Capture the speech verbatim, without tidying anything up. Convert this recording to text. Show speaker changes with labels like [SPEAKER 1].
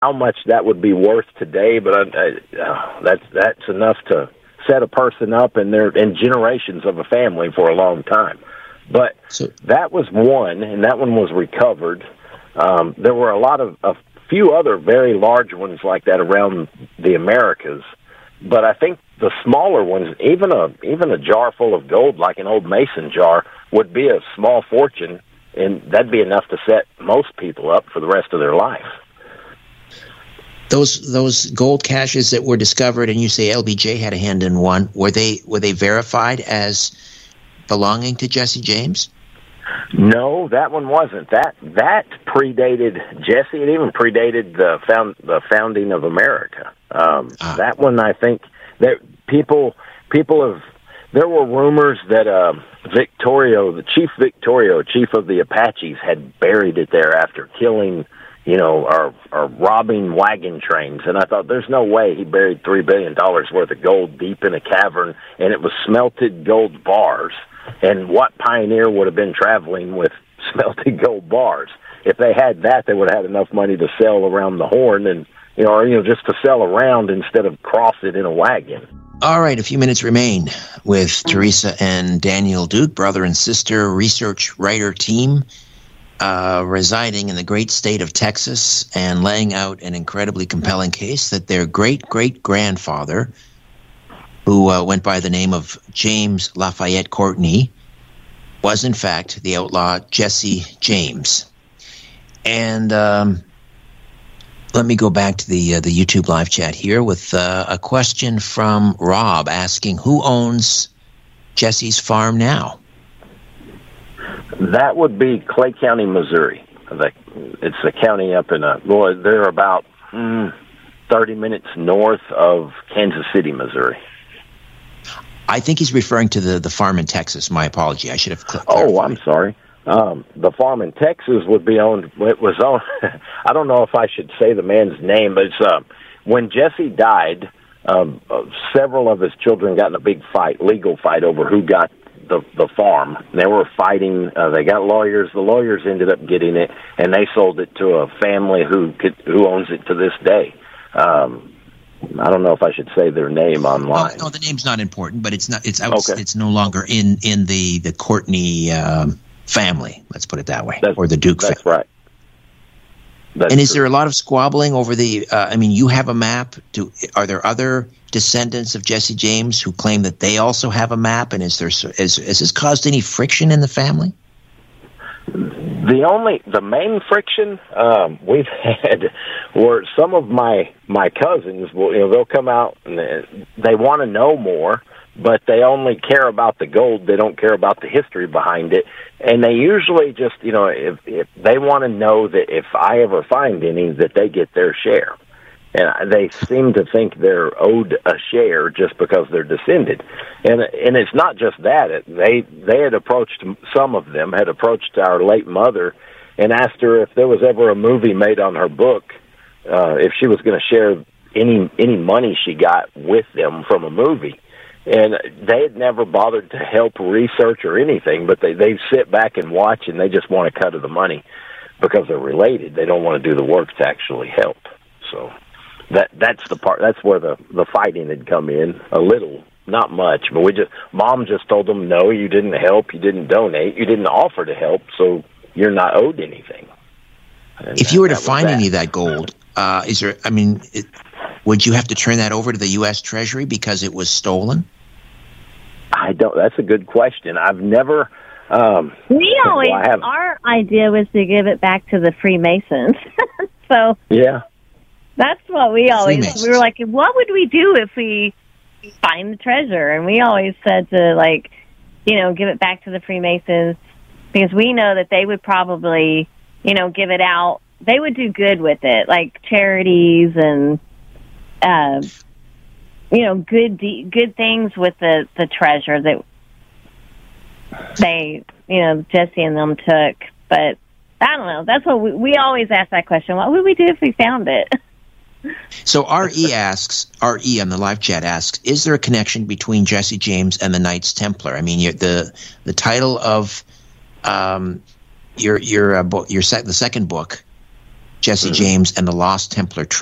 [SPEAKER 1] how much that would be worth today, but I, I, uh, that's that's enough to set a person up and their and generations of a family for a long time. But
[SPEAKER 2] so,
[SPEAKER 1] that was one, and that one was recovered. Um, there were a lot of a few other very large ones like that around the Americas, but I think the smaller ones, even a even a jar full of gold, like an old mason jar, would be a small fortune, and that'd be enough to set most people up for the rest of their life.
[SPEAKER 2] Those those gold caches that were discovered, and you say L B J had a hand in one, were they were they verified as belonging to Jesse James?
[SPEAKER 1] No, that one wasn't. That that predated Jesse. It even predated the found the founding of America. Um, ah. That one, I think, that people people have. There were rumors that uh, Victorio, the Chief Victorio, chief of the Apaches, had buried it there after killing, you know, or, or robbing wagon trains. And I thought, there's no way he buried three billion dollars worth of gold deep in a cavern, and it was smelted gold bars. And what pioneer would have been traveling with smelted gold bars? If they had that, they would have had enough money to sell around the Horn, and you know, or you know, just to sell around instead of cross it in a wagon.
[SPEAKER 2] All right, a few minutes remain with Teresa and Daniel Duke, brother and sister research writer team, uh, residing in the great state of Texas and laying out an incredibly compelling case that their great-great-grandfather, who uh, went by the name of James Lafayette Courtney, was in fact the outlaw Jesse James. And um, let me go back to the uh, the YouTube live chat here with uh, a question from Rob asking, who owns Jesse's farm now?
[SPEAKER 1] That would be Clay County, Missouri. It's a county up in a, well, they're about mm, thirty minutes north of Kansas City, Missouri.
[SPEAKER 2] I think he's referring to the, the farm in Texas. My apology. I should have cl-
[SPEAKER 1] clarified. Oh, I'm sorry. Um, the farm in Texas would be owned, it was owned, I don't know if I should say the man's name, but it's, uh, when Jesse died, um, uh, several of his children got in a big fight, legal fight over who got the, the farm. They were fighting, uh, they got lawyers, the lawyers ended up getting it, and they sold it to a family who could, who owns it to this day. Um, I don't know if I should say their name online.
[SPEAKER 2] No, no, the name's not important, but it's not. It's out,
[SPEAKER 1] okay.
[SPEAKER 2] It's no longer in, in the the Courtney um, family. Let's put it that way,
[SPEAKER 1] that's,
[SPEAKER 2] or the Duke
[SPEAKER 1] that's
[SPEAKER 2] family.
[SPEAKER 1] Right. That's
[SPEAKER 2] and is
[SPEAKER 1] true.
[SPEAKER 2] there a lot of squabbling over the? Uh, I mean, you have a map. Do are there other descendants of Jesse James who claim that they also have a map? And is there is has this caused any friction in the family?
[SPEAKER 1] The only, the main friction um, we've had were some of my my cousins. Will, you know, they'll come out and they, they want to know more, but they only care about the gold. They don't care about the history behind it. And they usually just, you know, if, if they want to know that if I ever find any, that they get their share. And they seem to think they're owed a share just because they're descended. And and it's not just that. It, they they had approached, some of them had approached our late mother and asked her if there was ever a movie made on her book, uh, if she was going to share any any money she got with them from a movie. And they had never bothered to help research or anything, but they, they sit back and watch, and they just want a cut of the money because they're related. They don't want to do the work to actually help. So... That that's the part. That's where the, the fighting had come in a little, not much. But we just Mom just told them, no, you didn't help, you didn't donate, you didn't offer to help, so you're not owed anything. And
[SPEAKER 2] if you were to
[SPEAKER 1] that
[SPEAKER 2] find
[SPEAKER 1] that.
[SPEAKER 2] any of that gold, uh, is there? I mean, it, would you have to turn that over to the U S Treasury because it was stolen?
[SPEAKER 1] I don't. That's a good question. I've never. Um,
[SPEAKER 3] we always
[SPEAKER 1] well, I have,
[SPEAKER 3] our idea was to give it back to the Freemasons. So
[SPEAKER 1] yeah.
[SPEAKER 3] That's what we always,
[SPEAKER 2] Freemasons.
[SPEAKER 3] we were like, what would we do if we find the treasure? And we always said to, like, you know, give it back to the Freemasons because we know that they would probably, you know, give it out. They would do good with it, like charities and, uh, you know, good de- good things with the, the treasure that they, you know, Jesse and them took. But I don't know. That's what we, we always ask that question. What would we do if we found it?
[SPEAKER 2] So R E asks, R E on the live chat asks, is there a connection between Jesse James and the Knights Templar? I mean, you're, the the title of um, your your uh, book, your sec- the second book Jesse James and the Lost Templar